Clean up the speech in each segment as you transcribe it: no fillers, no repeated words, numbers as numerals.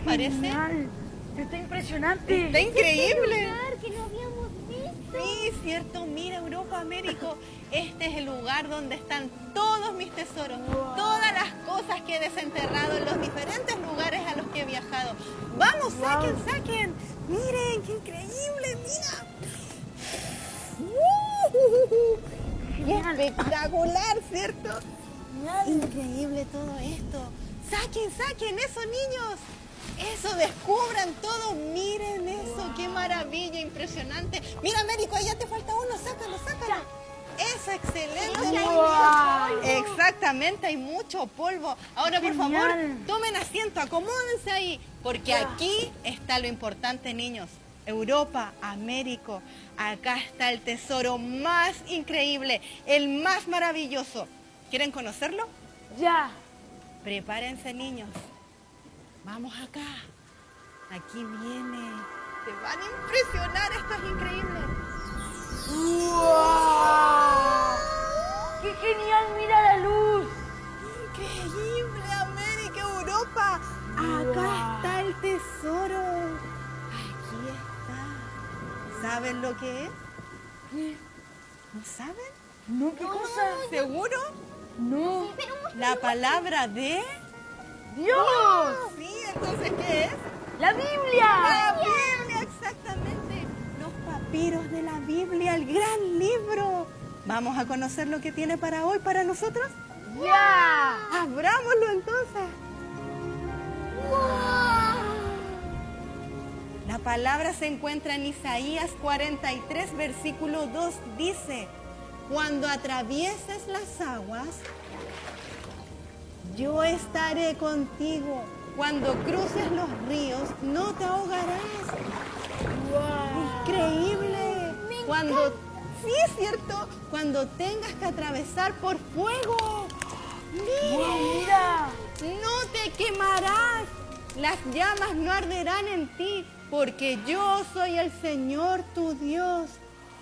parece? Genial. Está impresionante. Está increíble. Lugar que no habíamos visto. Sí, cierto. Mira, Europa, Américo. Este es el lugar donde están todos mis tesoros. Todas las cosas que he desenterrado en los diferentes lugares a los que he viajado. Vamos, saquen, saquen. Miren, qué increíble, mira. Espectacular, ¿cierto? Increíble todo esto. Saquen, saquen eso, niños. Eso, descubran todo. Miren eso, qué maravilla, impresionante. Mira, Américo, allá te falta uno. Sácalo, sácalo. Eso, excelente. Exactamente, hay mucho polvo. Ahora, por favor, tomen asiento, acomódense ahí. Porque aquí está lo importante, niños. Europa, Américo, acá está el tesoro más increíble, el más maravilloso. ¿Quieren conocerlo? Ya. Prepárense, niños. Vamos acá. Aquí viene. Te van a impresionar, esto es increíble. ¡Wow! ¡Qué genial! ¡Mira la luz! Increíble, América, Europa. Acá está el tesoro. Aquí está. ¿Saben lo que es? ¿No saben? No, ¿qué cosa? ¿Seguro? No. La palabra de... ¡Dios! Sí, entonces, ¿qué es? ¡La Biblia! La Biblia, exactamente. Los papiros de la Biblia, el gran libro. ¿Vamos a conocer lo que tiene para hoy, para nosotros? ¡Ya! Abrámoslo entonces. La palabra se encuentra en Isaías 43, versículo 2. Dice, cuando atravieses las aguas, yo estaré contigo. Cuando cruces los ríos, no te ahogarás. ¡Wow! Increíble. Sí, es cierto. Cuando tengas que atravesar por fuego, ¡Mira! no te quemarás. Las llamas no arderán en ti, porque yo soy el Señor tu Dios.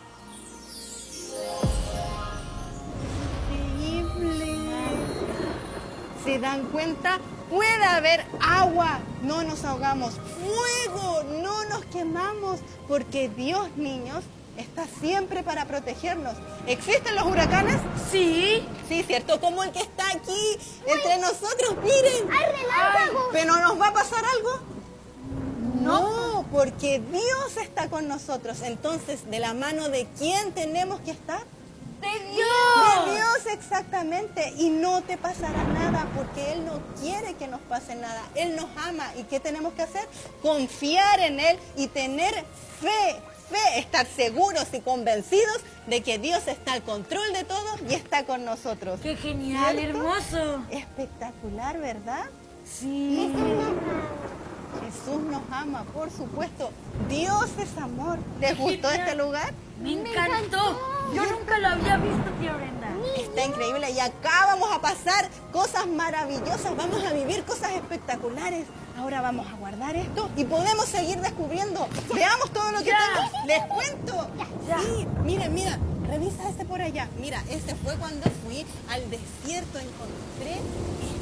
Increíble. ¿Se dan cuenta? Puede haber agua, no nos ahogamos. Fuego, no nos quemamos, porque Dios, niños, está siempre para protegernos. ¿Existen los huracanes? Sí. Sí, cierto, como el que está aquí entre nosotros, miren. ¡Hay relámpagos! ¿Pero nos va a pasar algo? No, porque Dios está con nosotros. Entonces, ¿de la mano de quién tenemos que estar? ¡De De Dios! Dios, exactamente. Y no te pasará nada porque Él no quiere que nos pase nada. Él nos ama. ¿Y qué tenemos que hacer? Confiar en Él y tener fe. Estar seguros y convencidos de que Dios está al control de todo y está con nosotros. ¡Qué genial, ¿Cierto? hermoso! Espectacular, ¿verdad? Sí. Jesús nos ama, por supuesto. Dios es amor. ¿Les gustó este lugar? Me encantó. Yo nunca lo había visto, tía Brenda. Está increíble y acá vamos a pasar cosas maravillosas, vamos a vivir cosas espectaculares. Ahora vamos a guardar esto y podemos seguir descubriendo. Veamos todo lo que tengo. Les cuento. Sí, mira, revisa ese por allá. Mira, ese fue cuando fui al desierto, encontré